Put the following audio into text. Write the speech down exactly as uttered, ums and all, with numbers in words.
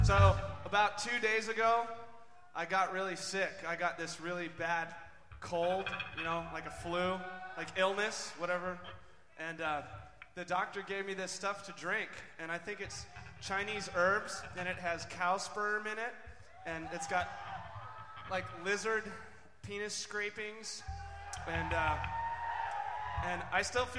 So, about two days ago, I got really sick. I got this really bad cold, you know, like a flu, like illness, whatever. And uh, the doctor gave me this stuff to drink, and I think it's Chinese herbs, and it has cow sperm in it, and it's got like lizard penis scrapings, and uh, and I still feel